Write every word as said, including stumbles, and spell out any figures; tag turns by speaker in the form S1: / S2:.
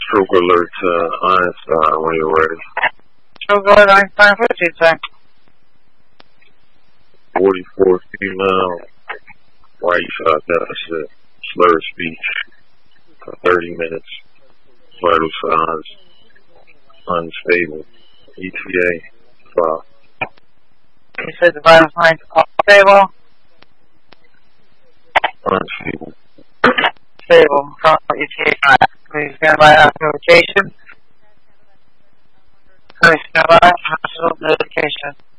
S1: Stroke alert to Einstein when you're ready.
S2: Stroke alert Einstein, what did you say?
S1: forty-four female, right shot deficit, slurred speech for thirty minutes, vital signs, unstable, E T A, five.
S2: You said the vital signs are stable?
S1: Unstable.
S2: Stable, from E T A five. Please stand by after notification. Please stand by after notification.